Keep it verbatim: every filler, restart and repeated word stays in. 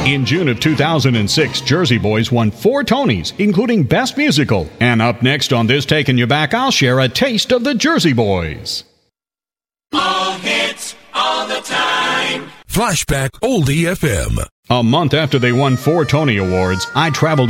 In June of two thousand six, Jersey Boys won four Tonys, including Best Musical. And up next on This Taking You Back, I'll share a taste of the Jersey Boys. All hits, all the time. Flashback Oldie F M. A month after they won four Tony Awards, I traveled